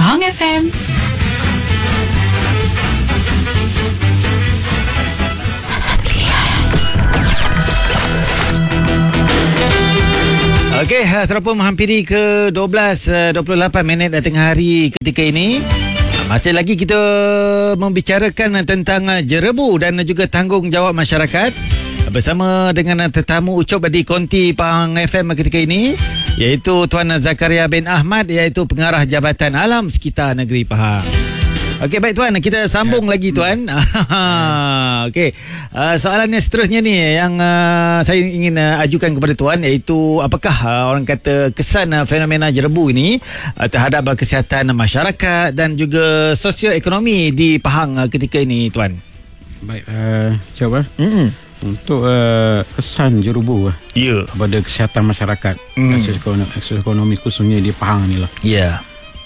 Pahang FM. Okey, serapa menghampiri ke 12.28 minit tengah hari ketika ini. Masih lagi kita membicarakan tentang jerebu dan juga tanggungjawab masyarakat bersama dengan tetamu ucup di Konti Pahang FM ketika ini, iaitu Tuan Zakaria bin Ahmad, iaitu Pengarah Jabatan Alam Sekitar Negeri Pahang. Okey, baik Tuan, kita sambung lagi Tuan. Okey, soalan yang seterusnya ni yang saya ingin ajukan kepada Tuan, iaitu apakah orang kata kesan fenomena jerebu ini terhadap kesihatan masyarakat dan juga sosioekonomi di Pahang ketika ini Tuan? Baik, jawab untuk kesan jerebu kepada kesihatan masyarakat, sosioekonomi khususnya di Pahang ni lah. Ya.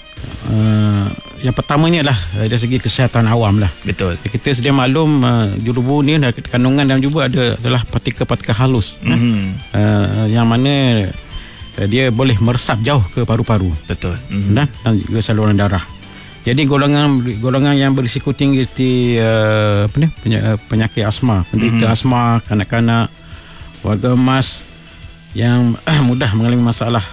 Yang pertamanya lah dari segi kesihatan awam lah. Betul. Kita sedia maklum jerebu ni kandungan dalam jerebu adalah partikel-partikel halus, yang mana dia boleh meresap jauh ke paru-paru. Betul. Dan juga saluran darah. Jadi golongan yang berisiko tinggi seperti penyakit asma, penderita asma, kanak-kanak, warga emas yang mudah mengalami masalah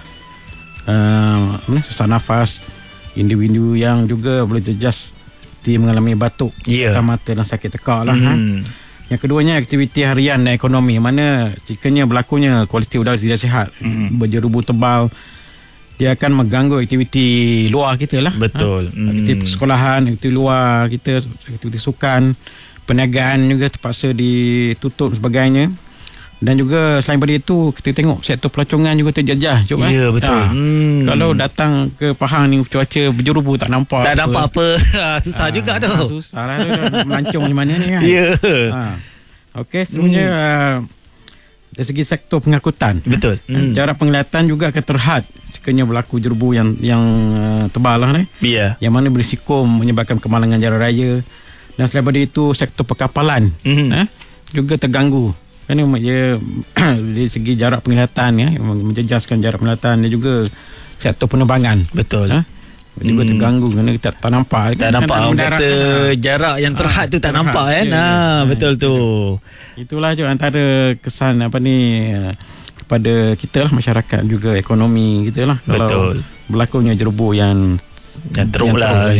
sesak nafas, individu yang juga boleh terjejas seperti mengalami batuk, sakit mata dan sakit tekak lah. Yang keduanya aktiviti harian dan ekonomi, mana jikanya berlakunya kualiti udara tidak sihat, berjerebu tebal, dia akan mengganggu aktiviti luar kita lah. Betul. Aktiviti sekolahan, aktiviti luar kita, aktiviti sukan, perniagaan juga terpaksa ditutup sebagainya. Dan juga selain daripada itu, kita tengok sektor pelacongan juga terjajah. Ya, betul. Kalau datang ke Pahang ni cuaca berjerebu tak nampak. Tak nampak apa. Susah juga tu. Susah lah melancong di mana ni kan. Ya. Okey, seterusnya dari segi sektor pengangkutan. Betul. Jarak penglihatan juga akan terhad sekiranya berlaku jerebu yang tebal lah ni. Ya. Yang mana berisiko menyebabkan kemalangan jalan raya. Dan selain daripada itu, sektor perkapalan juga terganggu. Kerana dia dari segi jarak penglihatan menjejaskan jarak penglihatan, dia juga sektor penerbangan. Betul. Juga terganggu kerana kita tak nampak. Tak nampak. Orang kata jarak yang terhad tu tak nampak kan. Betul tu. Itulah je antara kesan kepada kita lah, masyarakat juga ekonomi kita lah. Kalau berlakunya jerebu yang teruk lah.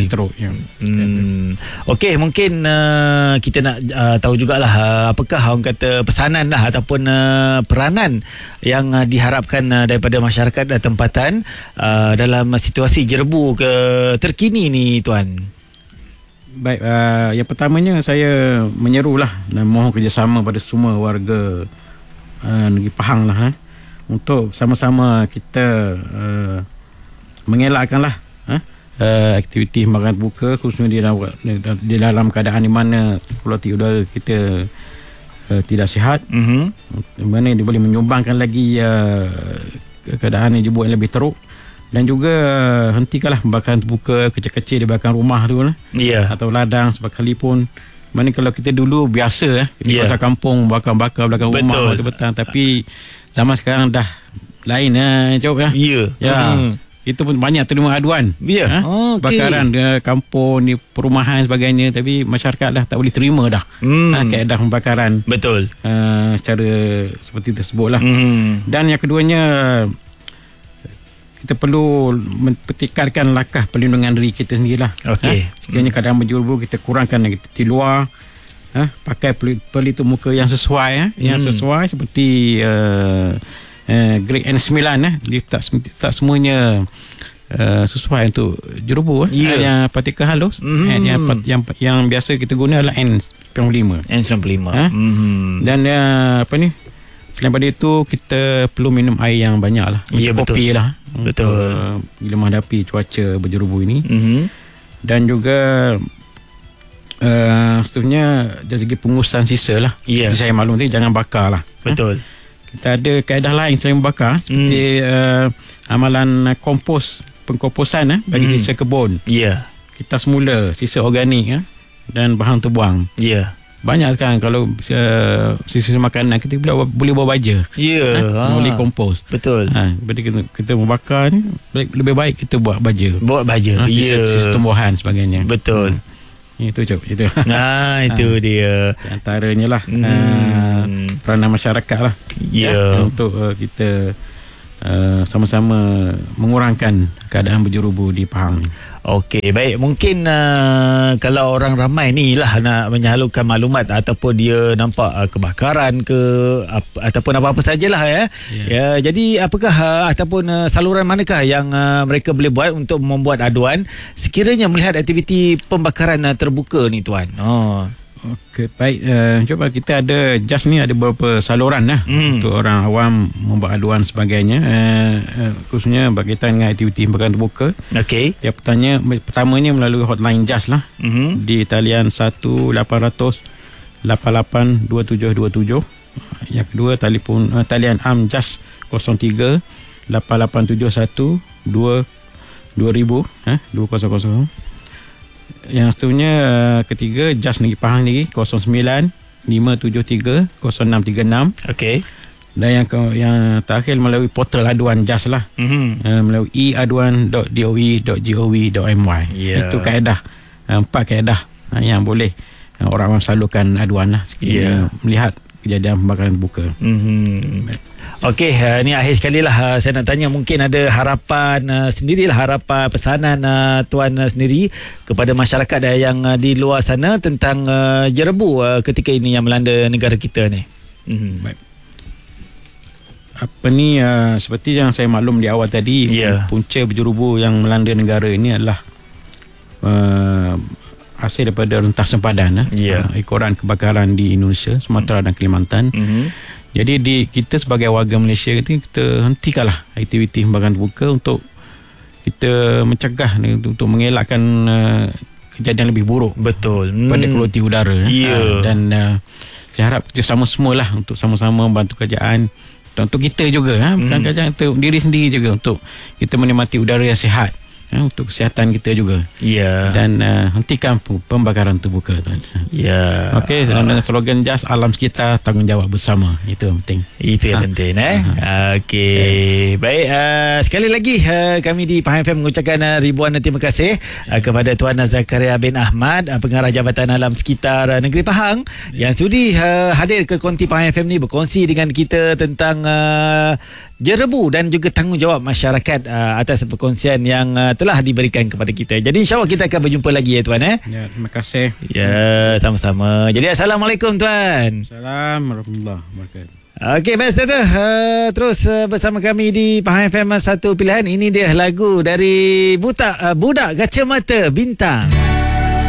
Okey, mungkin kita nak tahu jugalah apakah orang kata pesanan lah ataupun peranan yang diharapkan daripada masyarakat dan tempatan dalam situasi jerebu terkini ni Tuan. Baik, yang pertamanya saya menyerulah dan mohon kerjasama pada semua warga negeri Pahang lah, untuk sama-sama kita mengelakkanlah aktiviti makan terbuka, khususnya di dalam keadaan di mana kualiti udara kita tidak sihat, mana dia boleh menyumbangkan lagi keadaan jerebu yang lebih teruk. Dan juga hentikanlah pembakaran terbuka kecil-kecil di belakang rumah tu lah, atau ladang sebakali pun. Mana kalau kita dulu biasa di pasar kampung bakar-bakar belakang rumah betul-betul, tapi zaman sekarang dah lain jauh itu pun banyak terima aduan. Bakaran kampung di perumahan sebagainya, tapi masyarakat dah tak boleh terima dah keadaan pembakaran. Betul. Secara seperti tersebut lah. Dan yang keduanya, kita perlu mempertikatkan langkah perlindungan diri kita sendirilah. Sekiranya keadaan berjerebu, kita kurangkan aktiviti luar, pakai pelitup muka yang sesuai, seperti grade N9 dia tak semuanya sesuai untuk jerebu. Yang partikel halus, yang biasa kita guna adalah N95. Dan selain daripada itu, kita perlu minum air yang banyak lah. Kopi lah. Betul. Bila menghadapi cuaca berjerebu ini. Dan juga seterusnya dari segi pengurusan sisa lah. Saya maklum tadi, jangan bakar lah. Betul. Kita ada kaedah lain selain membakar, seperti amalan pengkomposan bagi sisa kebun. Kita semula sisa organik dan bahan terbuang. banyak sekarang kalau sisa makanan kita boleh bawa baja. Boleh kompos. Betul. Daripada kita membakar ni, lebih baik kita buat baja. Sisa tumbuhan sebagainya. Betul. Itu itu. Itu dia. Antaranya lah peranan masyarakat lah. Untuk kita sama-sama mengurangkan keadaan berjerubu di Pahang. Okey, baik. Mungkin kalau orang ramai ni lah nak menyalurkan maklumat ataupun dia nampak kebakaran ke ataupun apa-apa sajalah ya. Jadi apakah ataupun saluran manakah yang mereka boleh buat untuk membuat aduan sekiranya melihat aktiviti pembakaran terbuka ni tuan? Okey, baik. Cuba kita ada JAS ni ada beberapa saluran lah untuk orang awam membuat aduan sebagainya, khususnya berkaitan dengan aktiviti pembakaran terbuka. Okey. Yang pertamanya melalui hotline JAS lah, di talian 1-800-88-2727. Yang kedua talian am JAS 03-8871-2000. Yang seterusnya ketiga JAS Negeri Pahang Negeri 09-573-0636. Okey. Dan yang terakhir melalui portal aduan JAS lah, melalui eaduan.doe.gov.my. Itu kaedah, 4 kaedah yang boleh orang awam salurkan aduan lah melihat kejadian pembakaran terbuka. Okey, ni akhir sekali lah saya nak tanya, mungkin ada harapan sendirilah, harapan pesanan tuan sendiri kepada masyarakat yang di luar sana tentang jerebu ketika ini yang melanda negara kita ni. Baik. Seperti yang saya maklum di awal tadi, punca berjerubu yang melanda negara ini adalah hasil daripada rentas sempadan ekoran kebakaran di Indonesia, Sumatera dan Kalimantan. Jadi kita sebagai warga Malaysia kita hentikanlah aktiviti pembakaran terbuka untuk kita mencegah, untuk mengelakkan kejadian lebih buruk. Betul. Pada kualiti udara. Dan saya harap kita sama-sama lah untuk sama-sama membantu kerajaan, untuk kita juga, bukan kerajaan, untuk diri sendiri juga, untuk kita menikmati udara yang sihat, untuk kesihatan kita juga. Dan hentikan pembakaran terbuka. Okey, dengan slogan JAS, alam sekitar, tanggungjawab bersama. Itu yang penting. Itu yang penting. Okey. Baik, sekali lagi kami di Pahang FM mengucapkan ribuan terima kasih kepada Tuan Zakaria bin Ahmad, Pengarah Jabatan Alam Sekitar Negeri Pahang, yang sudi hadir ke Konti Pahang FM ni, berkongsi dengan kita tentang jerebu dan juga tanggungjawab masyarakat atas perkongsian yang telah diberikan kepada kita. Jadi insya-Allah kita akan berjumpa lagi ya tuan. Terima kasih. Sama-sama. Jadi assalamualaikum tuan. Assalamualaikum warahmatullahi wabarakatuh. Okey, baik saudara, terus bersama kami di Pahang FM Satu Pilihan. Ini dia lagu dari budak kacamata bintang.